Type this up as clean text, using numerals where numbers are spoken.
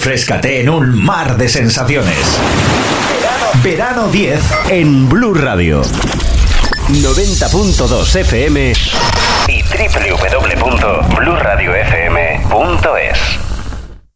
Refréscate en un mar de sensaciones. Verano 10 en Blue Radio. 90.2 FM y www.bluradiofm.com.